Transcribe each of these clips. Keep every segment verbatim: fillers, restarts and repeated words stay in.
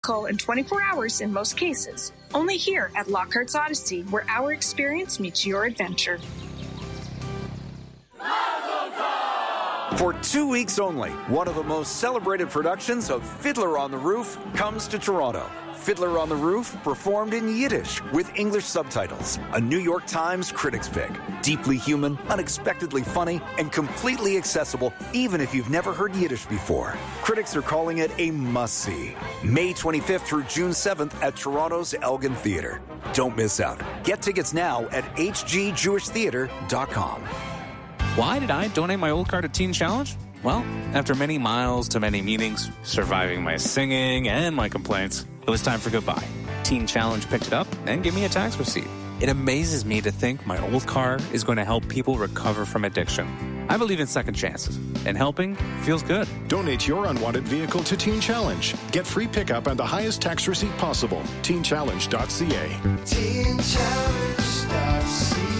In twenty-four hours in most cases. Only here at Lockhart's Odyssey, where our experience meets your adventure. For two weeks only, one of the most celebrated productions of Fiddler on the Roof comes to Toronto. Fiddler on the Roof, performed in Yiddish with English subtitles. A New York Times critics pick. Deeply human, unexpectedly funny, and completely accessible even if you've never heard Yiddish before. Critics are calling it a must-see. May twenty-fifth through June seventh at Toronto's Elgin Theatre. Don't miss out. Get tickets now at h g jewish theatre dot com. Why did I donate my old car to Teen Challenge? Well, after many miles to many meetings, surviving my singing and my complaints, it was time for goodbye. Teen Challenge picked it up and gave me a tax receipt. It amazes me to think my old car is going to help people recover from addiction. I believe in second chances, and helping feels good. Donate your unwanted vehicle to Teen Challenge. Get free pickup and the highest tax receipt possible. teen challenge dot c a. teen challenge dot c a.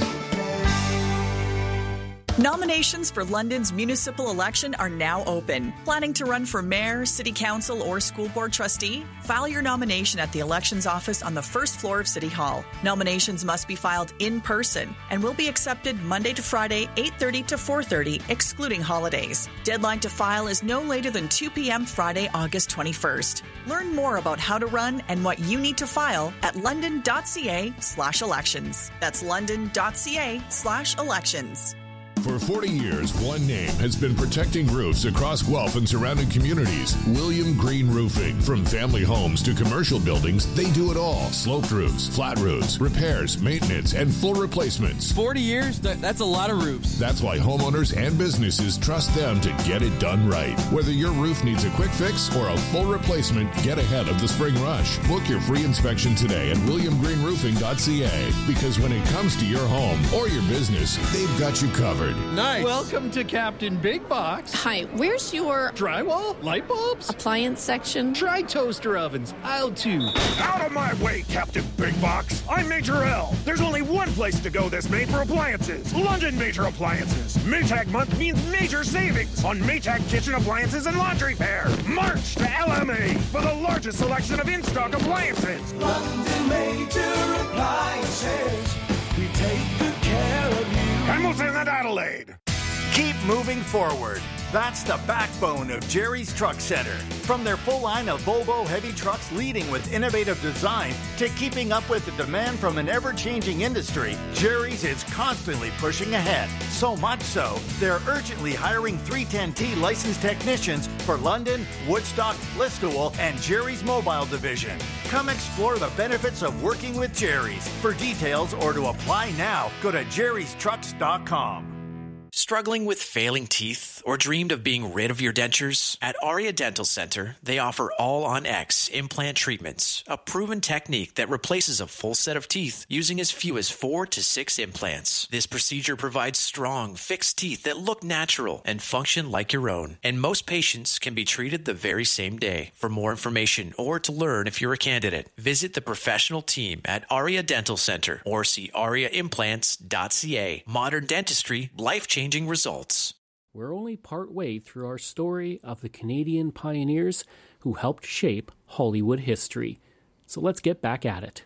Nominations for London's municipal election are now open. Planning to run for mayor, city council, or school board trustee? File your nomination at the elections office on the first floor of City Hall. Nominations must be filed in person and will be accepted Monday to Friday, eight thirty to four thirty, excluding holidays. Deadline to file is no later than two p.m. Friday, August twenty-first. Learn more about how to run and what you need to file at london.ca slash elections. That's london.ca slash elections. For forty years, one name has been protecting roofs across Guelph and surrounding communities. William Green Roofing. From family homes to commercial buildings, they do it all. Sloped roofs, flat roofs, repairs, maintenance, and full replacements. forty years? That, that's a lot of roofs. That's why homeowners and businesses trust them to get it done right. Whether your roof needs a quick fix or a full replacement, get ahead of the spring rush. Book your free inspection today at william green roofing dot c a, because when it comes to your home or your business, they've got you covered. Nice. Welcome to Captain Big Box. Hi, where's your drywall, light bulbs, appliance section? Try toaster ovens, aisle two. Out of my way, Captain Big Box. I'm Major L. There's only one place to go this May for appliances. London Major Appliances. Maytag month means major savings on Maytag kitchen appliances and laundry pair. March to L M A for the largest selection of in-stock appliances. London Major Appliances. We take good care of you. Hamilton and Adelaide. Keep moving forward. That's the backbone of Jerry's Truck Center. From their full line of Volvo heavy trucks leading with innovative design to keeping up with the demand from an ever-changing industry, Jerry's is constantly pushing ahead. So much so, they're urgently hiring three ten T licensed technicians for London, Woodstock, Listowel, and Jerry's Mobile Division. Come explore the benefits of working with Jerry's. For details or to apply now, go to jerrys trucks dot com. Struggling with failing teeth or dreamed of being rid of your dentures? At Aria Dental Center, they offer All-on-X implant treatments, a proven technique that replaces a full set of teeth using as few as four to six implants. This procedure provides strong, fixed teeth that look natural and function like your own. And most patients can be treated the very same day. For more information or to learn if you're a candidate, visit the professional team at Aria Dental Center or see aria implants dot c a. Modern dentistry, life-changing results. We're only part way through our story of the Canadian pioneers who helped shape Hollywood history. So let's get back at it.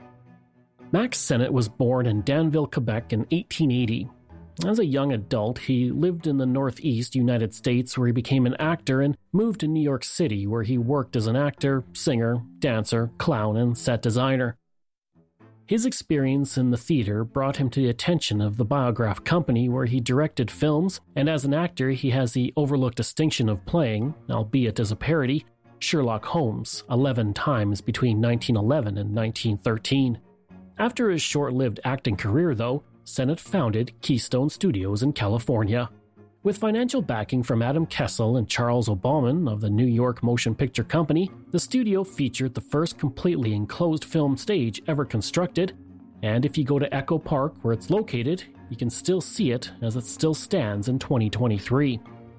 Max Sennett was born in Danville, Quebec in eighteen eighty. As a young adult, he lived in the Northeast United States where he became an actor and moved to New York City where he worked as an actor, singer, dancer, clown, and set designer. His experience in the theater brought him to the attention of the Biograph Company, where he directed films, and as an actor he has the overlooked distinction of playing, albeit as a parody, Sherlock Holmes eleven times between nineteen eleven and nineteen thirteen. After his short-lived acting career, though, Sennett founded Keystone Studios in California. With financial backing from Adam Kessel and Charles Obama of the New York Motion Picture Company, the studio featured the first completely enclosed film stage ever constructed, and if you go to Echo Park where it's located, you can still see it as it still stands in twenty twenty-three.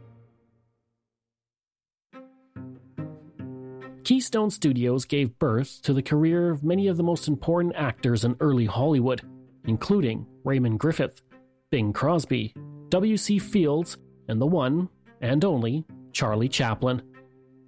Keystone Studios gave birth to the career of many of the most important actors in early Hollywood, including Raymond Griffith, Bing Crosby, W C Fields, and the one, and only, Charlie Chaplin.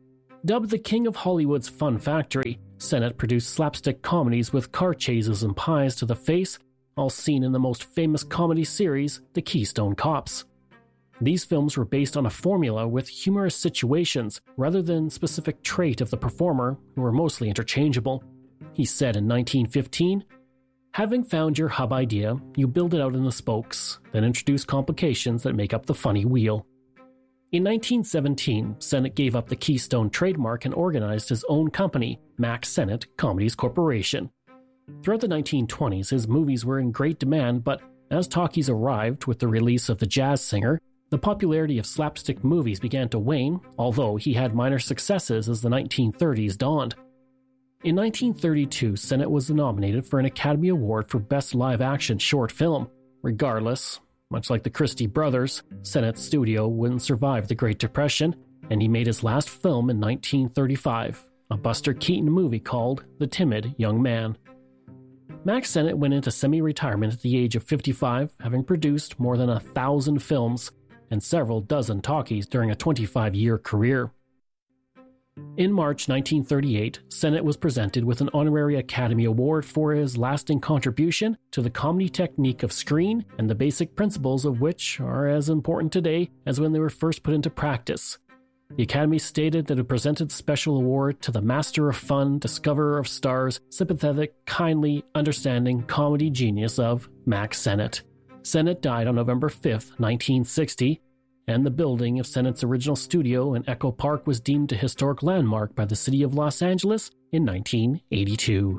Dubbed the king of Hollywood's fun factory, Sennett produced slapstick comedies with car chases and pies to the face, all seen in the most famous comedy series, The Keystone Cops. These films were based on a formula with humorous situations rather than specific trait of the performer, who were mostly interchangeable. He said in nineteen fifteen, "Having found your hub idea, you build it out in the spokes, then introduce complications that make up the funny wheel." In nineteen seventeen, Sennett gave up the Keystone trademark and organized his own company, Mack Sennett Comedies Corporation. Throughout the nineteen twenties, his movies were in great demand, but as talkies arrived with the release of The Jazz Singer, the popularity of slapstick movies began to wane, although he had minor successes as the nineteen thirties dawned. In nineteen thirty-two, Sennett was nominated for an Academy Award for Best Live-Action Short Film. Regardless, much like the Christie brothers, Sennett's studio wouldn't survive the Great Depression, and he made his last film in nineteen thirty-five, a Buster Keaton movie called The Timid Young Man. Mack Sennett went into semi-retirement at the age of fifty-five, having produced more than a thousand films and several dozen talkies during a twenty-five-year career. In March nineteen thirty-eight, Sennett was presented with an honorary Academy Award for his lasting contribution to the comedy technique of screen, and the basic principles of which are as important today as when they were first put into practice. The Academy stated that it presented the special award to the master of fun, discoverer of stars, sympathetic, kindly, understanding comedy genius of Mack Sennett. Sennett died on November fifth, nineteen sixty, and the building of Sennett's original studio in Echo Park was deemed a historic landmark by the city of Los Angeles in nineteen eighty-two.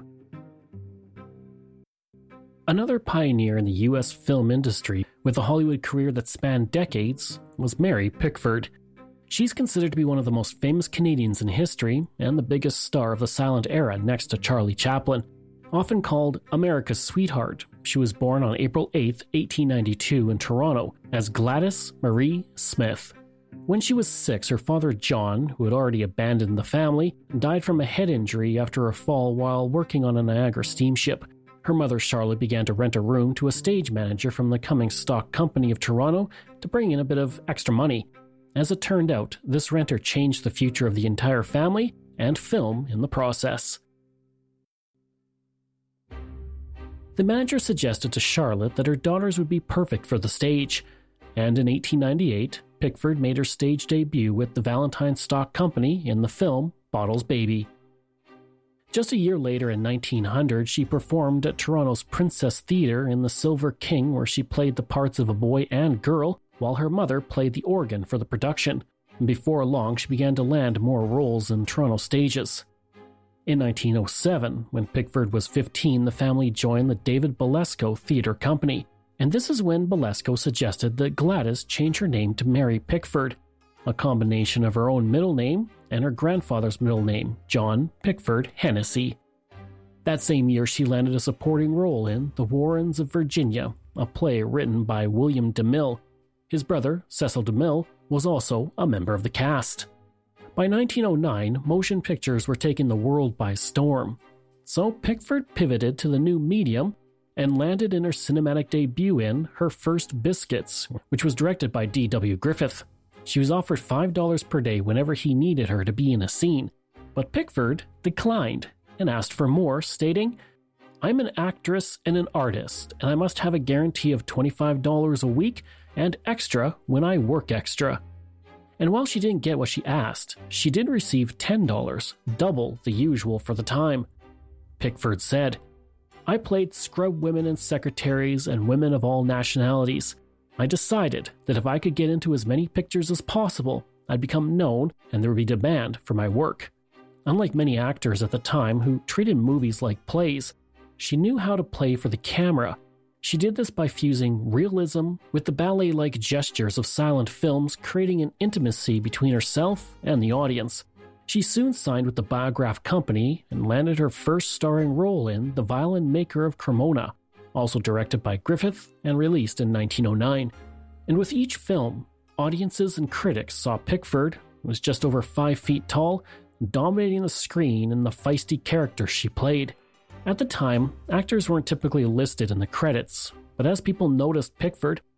Another pioneer in the U S film industry with a Hollywood career that spanned decades was Mary Pickford. She's considered to be one of the most famous Canadians in history and the biggest star of the silent era next to Charlie Chaplin. Often called America's sweetheart, she was born on April eighth, eighteen ninety-two in Toronto as Gladys Marie Smith. When she was six, her father John, who had already abandoned the family, died from a head injury after a fall while working on a Niagara steamship. Her mother Charlotte began to rent a room to a stage manager from the Cummings Stock Company of Toronto to bring in a bit of extra money. As it turned out, this renter changed the future of the entire family and film in the process. The manager suggested to Charlotte that her daughters would be perfect for the stage, and in eighteen ninety-eight, Pickford made her stage debut with the Valentine Stock Company in the film Bottles Baby. Just a year later in nineteen hundred, she performed at Toronto's Princess Theatre in The Silver King, where she played the parts of a boy and girl, while her mother played the organ for the production. Before long, she began to land more roles in Toronto stages. In nineteen oh seven, when Pickford was fifteen, the family joined the David Belasco Theatre Company, and this is when Belasco suggested that Gladys change her name to Mary Pickford, a combination of her own middle name and her grandfather's middle name, John Pickford Hennessy. That same year, she landed a supporting role in The Warrens of Virginia, a play written by William DeMille. His brother, Cecil DeMille, was also a member of the cast. By nineteen oh nine, motion pictures were taking the world by storm. So Pickford pivoted to the new medium and landed in her cinematic debut in Her First Biscuits, which was directed by D W Griffith. She was offered five dollars per day whenever he needed her to be in a scene, but Pickford declined and asked for more, stating, "I'm an actress and an artist, and I must have a guarantee of twenty-five dollars a week and extra when I work extra." And while she didn't get what she asked, she did receive ten dollars, double the usual for the time. Pickford said, "I played scrub women and secretaries and women of all nationalities. I decided that if I could get into as many pictures as possible, I'd become known and there would be demand for my work." Unlike many actors at the time who treated movies like plays, she knew how to play for the camera. She did this by fusing realism with the ballet-like gestures of silent films, creating an intimacy between herself and the audience. She soon signed with the Biograph Company and landed her first starring role in The Violin Maker of Cremona, also directed by Griffith and released in nineteen oh nine. And with each film, audiences and critics saw Pickford, who was just over five feet tall, dominating the screen in the feisty character she played. At the time, actors weren't typically listed in the credits, but as people noticed Pickford,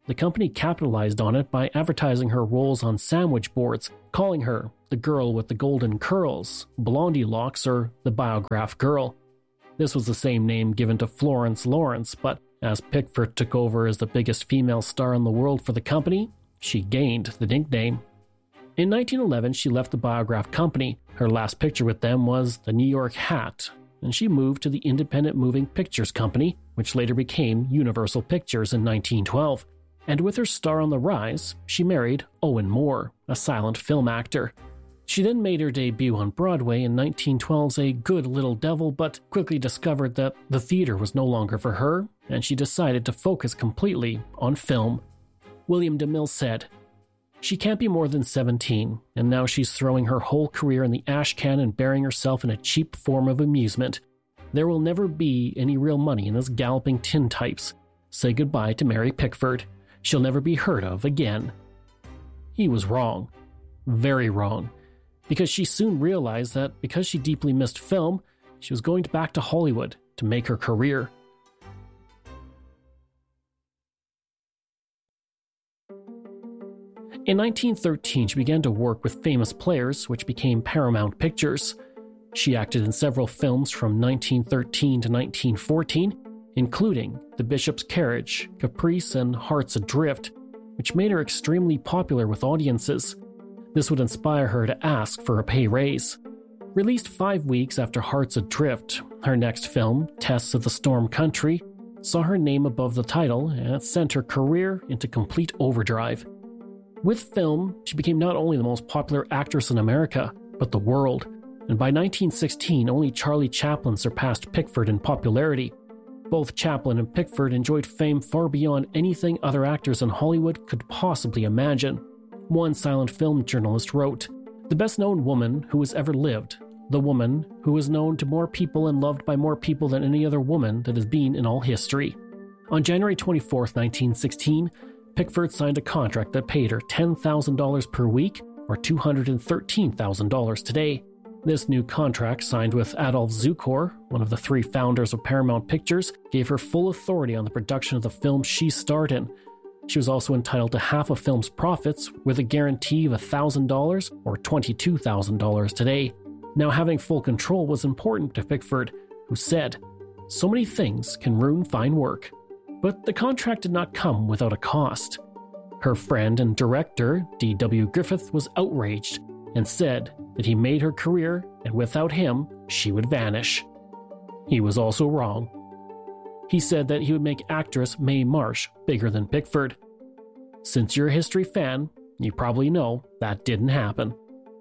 the company capitalized on it by advertising her roles on sandwich boards, calling her the girl with the golden curls, Blondie Locks, or the Biograph Girl. This was the same name given to Florence Lawrence, but as Pickford took over as the biggest female star in the world for the company, she gained the nickname. In nineteen eleven, she left the Biograph Company. Her last picture with them was The New York Hat, and she moved to the Independent Moving Pictures Company, which later became Universal Pictures in nineteen twelve. And with her star on the rise, she married Owen Moore, a silent film actor. She then made her debut on Broadway in nineteen twelve's A Good Little Devil, but quickly discovered that the theater was no longer for her, and she decided to focus completely on film. William DeMille said, "She can't be more than seventeen, and now she's throwing her whole career in the ash can and burying herself in a cheap form of amusement. There will never be any real money in this galloping tintypes. Say goodbye to Mary Pickford. She'll never be heard of again." He was wrong. Very wrong. Because she soon realized that because she deeply missed film, she was going back to Hollywood to make her career. In nineteen thirteen, she began to work with famous players, which became Paramount Pictures. She acted in several films from nineteen thirteen to nineteen fourteen, including The Bishop's Carriage, Caprice, and Hearts Adrift, which made her extremely popular with audiences. This would inspire her to ask for a pay raise. Released five weeks after Hearts Adrift, her next film, Tests of the Storm Country, saw her name above the title and sent her career into complete overdrive. With film, she became not only the most popular actress in America, but the world, and by nineteen sixteen, only Charlie Chaplin surpassed Pickford in popularity. Both Chaplin and Pickford enjoyed fame far beyond anything other actors in Hollywood could possibly imagine. One silent film journalist wrote, "The best-known woman who has ever lived, the woman who is known to more people and loved by more people than any other woman that has been in all history." On January twenty-fourth, nineteen sixteen, Pickford signed a contract that paid her ten thousand dollars per week, or two hundred thirteen thousand dollars today. This new contract, signed with Adolph Zukor, one of the three founders of Paramount Pictures, gave her full authority on the production of the film she starred in. She was also entitled to half a film's profits, with a guarantee of one thousand dollars, or twenty-two thousand dollars today. Now, having full control was important to Pickford, who said, "So many things can ruin fine work." But the contract did not come without a cost. Her friend and director, D W Griffith, was outraged and said that he made her career, and without him, she would vanish. He was also wrong. He said that he would make actress Mae Marsh bigger than Pickford. Since you're a history fan, you probably know that didn't happen.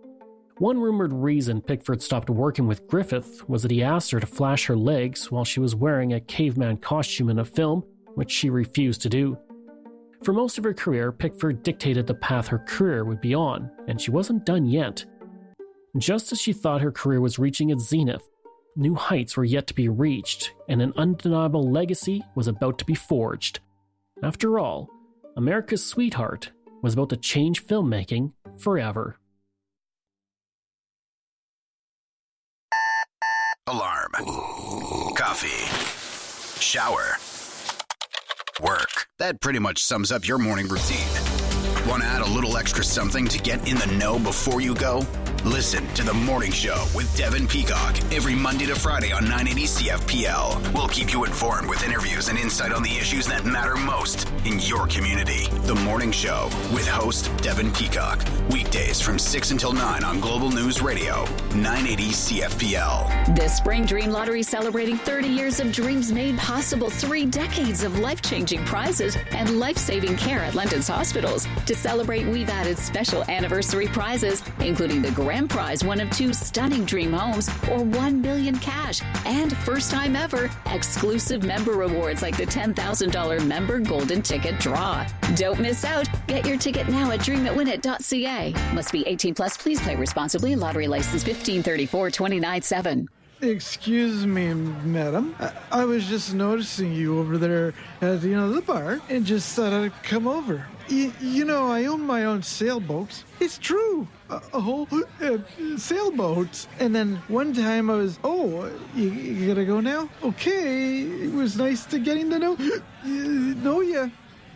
One rumored reason Pickford stopped working with Griffith was that he asked her to flash her legs while she was wearing a caveman costume in a film, which she refused to do. For most of her career, Pickford dictated the path her career would be on, and she wasn't done yet. Just as she thought her career was reaching its zenith, new heights were yet to be reached, and an undeniable legacy was about to be forged. After all, America's Sweetheart was about to change filmmaking forever. Alarm. Coffee. Shower. Work. That pretty much sums up your morning routine. Want to add a little extra something to get in the know before you go? Listen to The Morning Show with Devin Peacock every Monday to Friday on nine eighty C F P L. We'll keep you informed with interviews and insight on the issues that matter most in your community. The Morning Show with host Devin Peacock. Weekdays from six until nine on Global News Radio, nine eighty C F P L. This spring, Dream Lottery celebrating thirty years of dreams made possible, three decades of life-changing prizes, and life-saving care at London's hospitals. To celebrate, we've added special anniversary prizes, including the grand prize, one of two stunning dream homes, or one million cash, and first time ever, exclusive member rewards like the ten thousand dollars member golden ticket draw. Don't miss out. Get your ticket now at dream it win it dot c a. Must be eighteen plus. Please play responsibly. Lottery license fifteen thirty-four twenty-nine seven. Excuse me, madam. I, I was just noticing you over there at the, you know, the bar, and just thought I'd come over. Y- you know, I own my own sailboats. It's true. A, a whole uh, sailboats. And then one time I was, oh, you, you gotta go now? Okay. It was nice to getting to know, uh, know ya.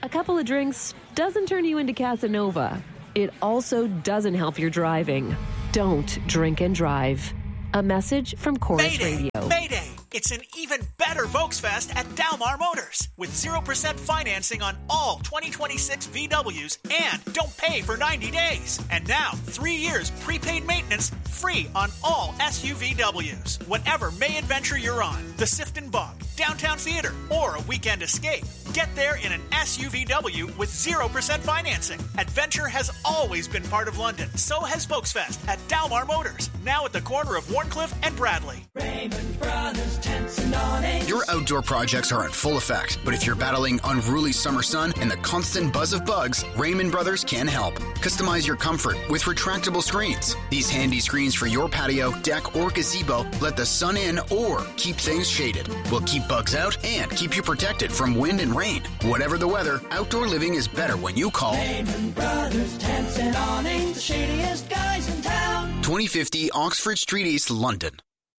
A couple of drinks doesn't turn you into Casanova. It also doesn't help your driving. Don't drink and drive. A message from Chorus Mayday, Radio. Mayday! It's an even better Volksfest at Dalmar Motors with zero percent financing on all twenty twenty-six V Ws and don't pay for ninety days. And now, three years prepaid maintenance free on all S U V Ws. Whatever May adventure you're on, the Sifton Bog, Downtown Theater, or a weekend escape, get there in an S U V W with zero percent financing. Adventure has always been part of London. So has Volksfest at Dalmar Motors, now at the corner of Warncliffe and Bradley. Raymond Brothers Tents and Awnings. Your outdoor projects are in full effect, but if you're battling unruly summer sun and the constant buzz of bugs, Raymond Brothers can help. Customize your comfort with retractable screens. These handy screens for your patio, deck, or gazebo let the sun in or keep things shaded. Will keep bugs out and keep you protected from wind and rain. Whatever the weather, outdoor living is better when you call Raymond Brothers Tents and Awnings, the shadiest guys in town. twenty fifty Oxford Street East, London.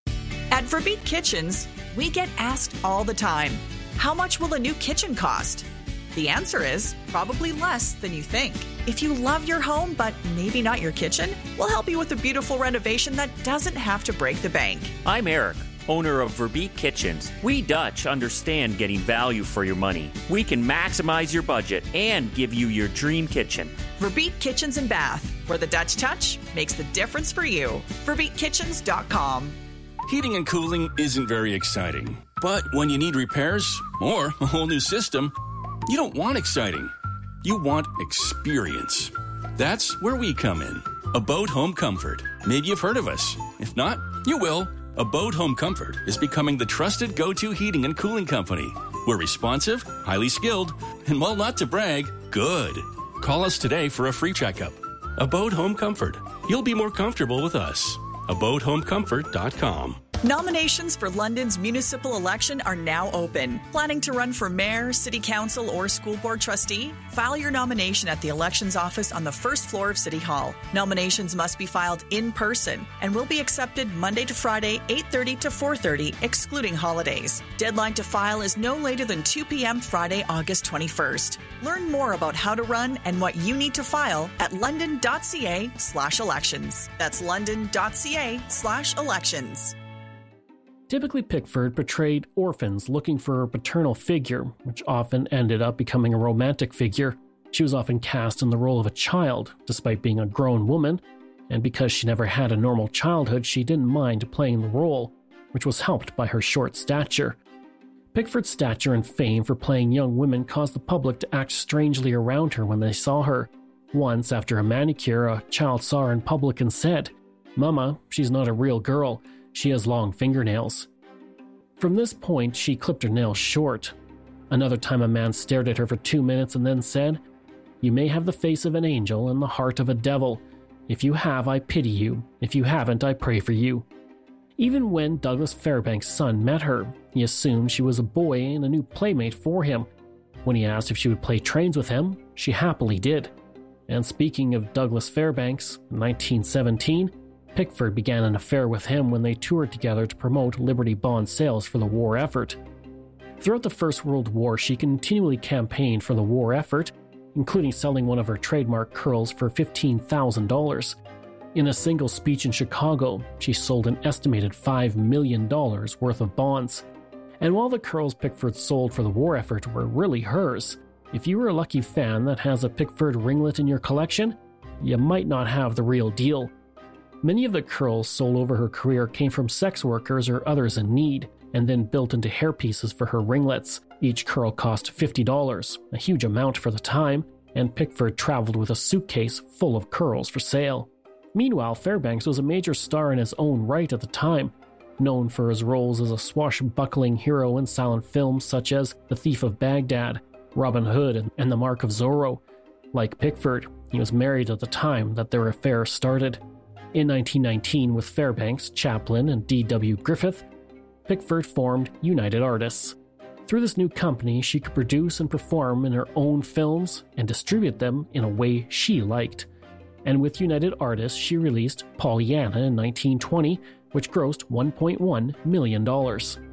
At Verbeek Kitchens, we get asked all the time, how much will a new kitchen cost? The answer is probably less than you think. If you love your home, but maybe not your kitchen, we'll help you with a beautiful renovation that doesn't have to break the bank. I'm Eric, owner of Verbeek Kitchens. We Dutch understand getting value for your money. We can maximize your budget and give you your dream kitchen. Verbeek Kitchens and Bath, where the Dutch touch makes the difference for you. verbeek kitchens dot com. Heating and cooling isn't very exciting. But when you need repairs or a whole new system, you don't want exciting. You want experience. That's where we come in. Abode Home Comfort. Maybe you've heard of us. If not, you will. Abode Home Comfort is becoming the trusted go-to heating and cooling company. We're responsive, highly skilled, and while not to brag, good. Call us today for a free checkup. Abode Home Comfort. You'll be more comfortable with us. abode home comfort dot com. Nominations for London's municipal election are now open. Planning to run for mayor, city council, or school board trustee? File your nomination at the elections office on the first floor of City Hall. Nominations must be filed in person and will be accepted Monday to Friday, eight thirty to four thirty, excluding holidays. Deadline to file is no later than two p.m. Friday, August twenty-first. Learn more about how to run and what you need to file at london.ca slash elections. That's london.ca slash elections. Typically, Pickford portrayed orphans looking for a paternal figure, which often ended up becoming a romantic figure. She was often cast in the role of a child, despite being a grown woman, and because she never had a normal childhood, she didn't mind playing the role, which was helped by her short stature. Pickford's stature and fame for playing young women caused the public to act strangely around her when they saw her. Once, after a manicure, a child saw her in public and said, "Mama, she's not a real girl. She has long fingernails." From this point, she clipped her nails short. Another time, a man stared at her for two minutes and then said, "You may have the face of an angel and the heart of a devil. If you have, I pity you. If you haven't, I pray for you." Even when Douglas Fairbanks' son met her, he assumed she was a boy and a new playmate for him. When he asked if she would play trains with him, she happily did. And speaking of Douglas Fairbanks, in nineteen seventeen, Pickford began an affair with him when they toured together to promote Liberty Bond sales for the war effort. Throughout the First World War, she continually campaigned for the war effort, including selling one of her trademark curls for fifteen thousand dollars. In a single speech in Chicago, she sold an estimated five million dollars worth of bonds. And while the curls Pickford sold for the war effort were really hers, if you were a lucky fan that has a Pickford ringlet in your collection, you might not have the real deal. Many of the curls sold over her career came from sex workers or others in need, and then built into hairpieces for her ringlets. Each curl cost fifty dollars, a huge amount for the time, and Pickford traveled with a suitcase full of curls for sale. Meanwhile, Fairbanks was a major star in his own right at the time, known for his roles as a swashbuckling hero in silent films such as The Thief of Baghdad, Robin Hood, and The Mark of Zorro. Like Pickford, he was married at the time that their affair started. In nineteen nineteen, with Fairbanks, Chaplin, and D W Griffith, Pickford formed United Artists. Through this new company, she could produce and perform in her own films and distribute them in a way she liked. And with United Artists, she released Pollyanna in nineteen twenty, which grossed one point one million dollars.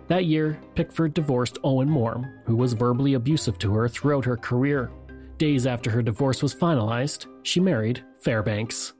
That year, Pickford divorced Owen Moore, who was verbally abusive to her throughout her career. Days after her divorce was finalized, she married Fairbanks.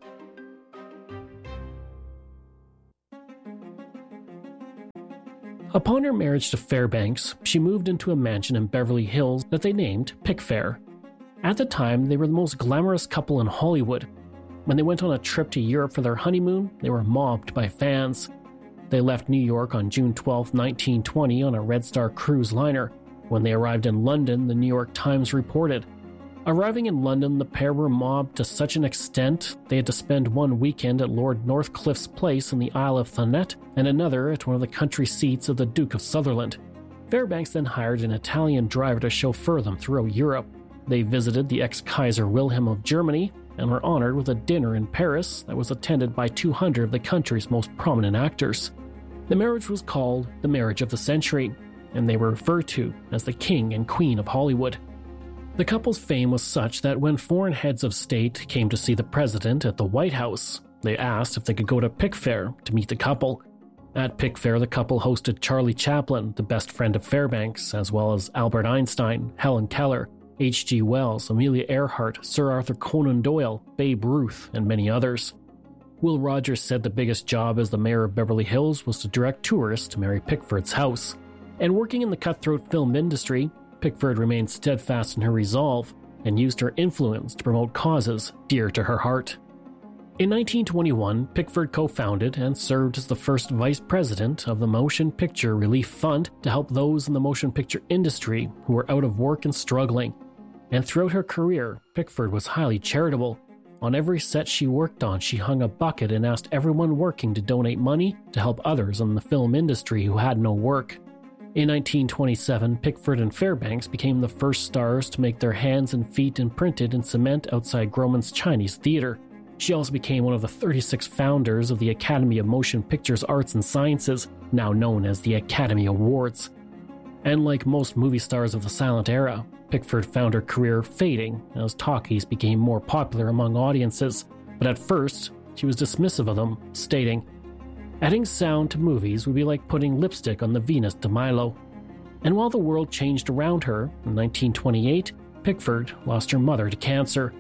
Upon her marriage to Fairbanks, she moved into a mansion in Beverly Hills that they named Pickfair. At the time, they were the most glamorous couple in Hollywood. When they went on a trip to Europe for their honeymoon, they were mobbed by fans. They left New York on June twelfth, nineteen twenty on a Red Star cruise liner. When they arrived in London, the New York Times reported, arriving in London, the pair were mobbed to such an extent they had to spend one weekend at Lord Northcliffe's place in the Isle of Thanet and another at one of the country seats of the Duke of Sutherland. Fairbanks then hired an Italian driver to chauffeur them throughout Europe. They visited the ex-Kaiser Wilhelm of Germany and were honored with a dinner in Paris that was attended by two hundred of the country's most prominent actors. The marriage was called the Marriage of the Century, and they were referred to as the King and Queen of Hollywood. The couple's fame was such that when foreign heads of state came to see the president at the White House, they asked if they could go to Pickfair to meet the couple. At Pickfair, the couple hosted Charlie Chaplin, the best friend of Fairbanks, as well as Albert Einstein, Helen Keller, H G Wells, Amelia Earhart, Sir Arthur Conan Doyle, Babe Ruth, and many others. Will Rogers said the biggest job as the mayor of Beverly Hills was to direct tourists to Mary Pickford's house. And working in the cutthroat film industry, Pickford remained steadfast in her resolve and used her influence to promote causes dear to her heart. In nineteen twenty-one, Pickford co-founded and served as the first vice president of the Motion Picture Relief Fund to help those in the motion picture industry who were out of work and struggling. And throughout her career, Pickford was highly charitable. On every set she worked on, she hung a bucket and asked everyone working to donate money to help others in the film industry who had no work. In nineteen twenty-seven, Pickford and Fairbanks became the first stars to make their hands and feet imprinted in cement outside Grauman's Chinese Theater. She also became one of the thirty-six founders of the Academy of Motion Pictures Arts and Sciences, now known as the Academy Awards. And like most movie stars of the silent era, Pickford found her career fading as talkies became more popular among audiences, but at first, she was dismissive of them, stating, "Adding sound to movies would be like putting lipstick on the Venus de Milo." And while the world changed around her, in nineteen twenty-eight, Pickford lost her mother to cancer.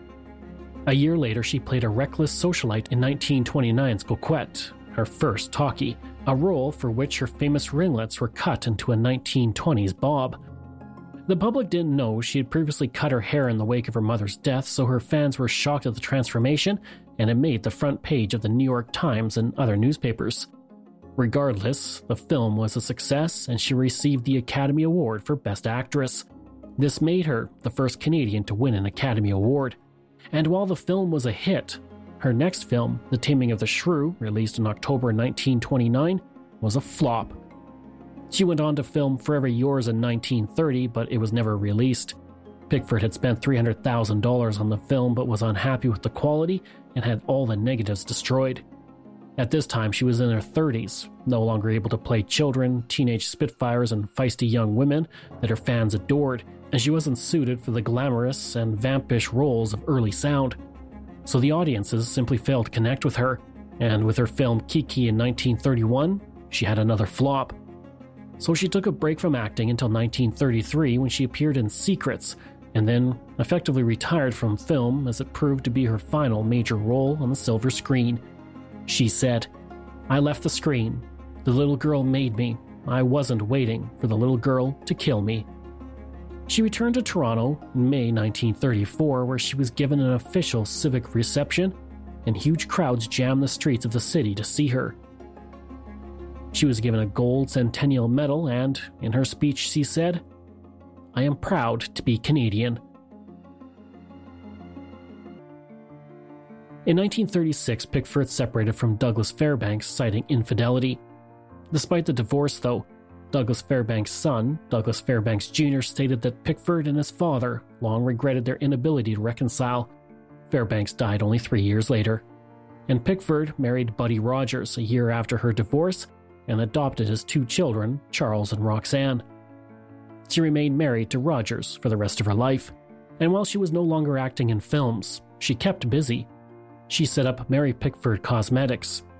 A year later, she played a reckless socialite in nineteen twenty-nine's Coquette, her first talkie, a role for which her famous ringlets were cut into a nineteen twenties bob. The public didn't know she had previously cut her hair in the wake of her mother's death, so her fans were shocked at the transformation, and it made the front page of the New York Times and other newspapers. Regardless, the film was a success, and she received the Academy Award for Best Actress. This made her the first Canadian to win an Academy Award. And while the film was a hit, her next film, The Taming of the Shrew, released in October nineteen twenty-nine, was a flop. She went on to film Forever Yours in nineteen thirty, but it was never released. Pickford had spent three hundred thousand dollars on the film but was unhappy with the quality and had all the negatives destroyed. At this time, she was in her thirties, no longer able to play children, teenage spitfires, and feisty young women that her fans adored, and she wasn't suited for the glamorous and vampish roles of early sound. So the audiences simply failed to connect with her, and with her film Kiki in nineteen thirty-one, she had another flop. So she took a break from acting until nineteen thirty-three when she appeared in Secrets, and then effectively retired from film as it proved to be her final major role on the silver screen. She said, "I left the screen. The little girl made me. I wasn't waiting for the little girl to kill me." She returned to Toronto in May nineteen thirty-four, where she was given an official civic reception, and huge crowds jammed the streets of the city to see her. She was given a gold Centennial Medal, and in her speech she said, "I am proud to be Canadian." In nineteen thirty-six, Pickford separated from Douglas Fairbanks, citing infidelity. Despite the divorce, though, Douglas Fairbanks' son, Douglas Fairbanks Junior, stated that Pickford and his father long regretted their inability to reconcile. Fairbanks died only three years later. And Pickford married Buddy Rogers a year after her divorce and adopted his two children, Charles and Roxanne. She remained married to Rogers for the rest of her life, and while she was no longer acting in films, she kept busy. She set up Mary Pickford Cosmetics,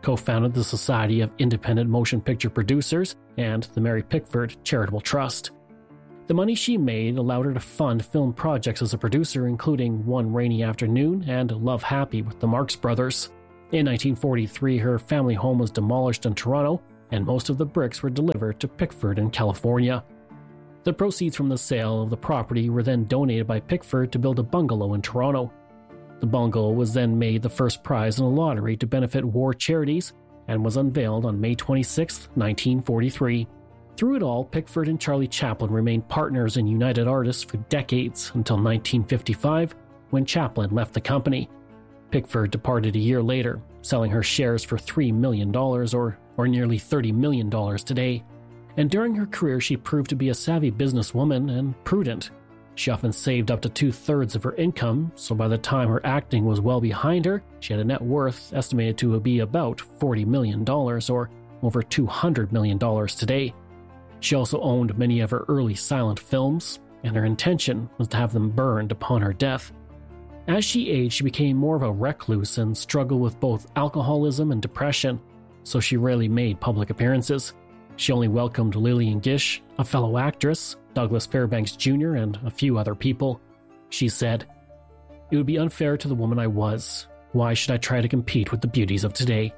co-founded the Society of Independent Motion Picture Producers and the Mary Pickford Charitable Trust. The money she made allowed her to fund film projects as a producer, including One Rainy Afternoon and Love Happy with the Marx Brothers. In nineteen forty-three, her family home was demolished in Toronto, and most of the bricks were delivered to Pickford in California. The proceeds from the sale of the property were then donated by Pickford to build a bungalow in Toronto. The bungalow was then made the first prize in a lottery to benefit war charities and was unveiled on May twenty-sixth, nineteen forty-three. Through it all, Pickford and Charlie Chaplin remained partners in United Artists for decades until nineteen fifty-five, when Chaplin left the company. Pickford departed a year later, selling her shares for three million dollars or, or nearly thirty million dollars today. And during her career, she proved to be a savvy businesswoman and prudent. She often saved up to two-thirds of her income, so by the time her acting was well behind her, she had a net worth estimated to be about forty million dollars or over two hundred million dollars today. She also owned many of her early silent films, and her intention was to have them burned upon her death. As she aged, she became more of a recluse and struggled with both alcoholism and depression, so she rarely made public appearances. She only welcomed Lillian Gish, a fellow actress, Douglas Fairbanks Junior, and a few other people. She said, "It would be unfair to the woman I was. Why should I try to compete with the beauties of today?"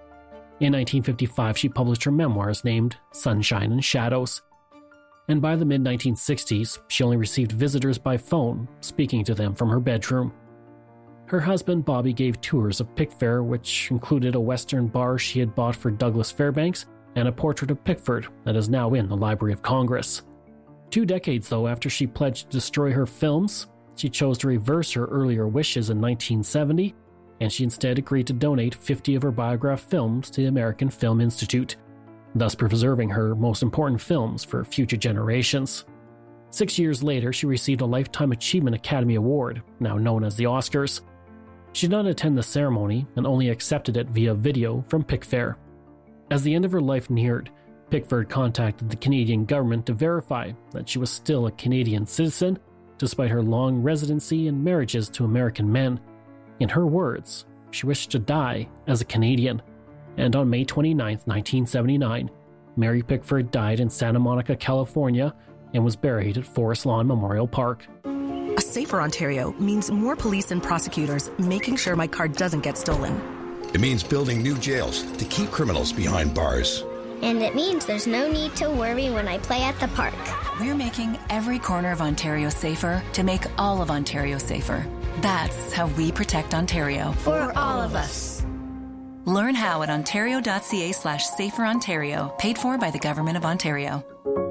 In nineteen fifty-five, she published her memoirs named Sunshine and Shadows. And by the mid nineteen sixties, she only received visitors by phone, speaking to them from her bedroom. Her husband, Bobby, gave tours of Pickfair, which included a Western bar she had bought for Douglas Fairbanks and a portrait of Pickford that is now in the Library of Congress. Two decades, though, after she pledged to destroy her films, she chose to reverse her earlier wishes in nineteen seventy, and she instead agreed to donate fifty of her biograph films to the American Film Institute, thus preserving her most important films for future generations. Six years later, she received a Lifetime Achievement Academy Award, now known as the Oscars. She did not attend the ceremony and only accepted it via video from Pickfair. As the end of her life neared, Pickford contacted the Canadian government to verify that she was still a Canadian citizen, despite her long residency and marriages to American men. In her words, she wished to die as a Canadian. And on May twenty-ninth, nineteen seventy-nine, Mary Pickford died in Santa Monica, California, and was buried at Forest Lawn Memorial Park. A safer Ontario means more police and prosecutors making sure my car doesn't get stolen. It means building new jails to keep criminals behind bars. And it means there's no need to worry when I play at the park. We're making every corner of Ontario safer to make all of Ontario safer. That's how we protect Ontario. For all of us. Learn how at ontario.ca slash safer Ontario, paid for by the Government of Ontario.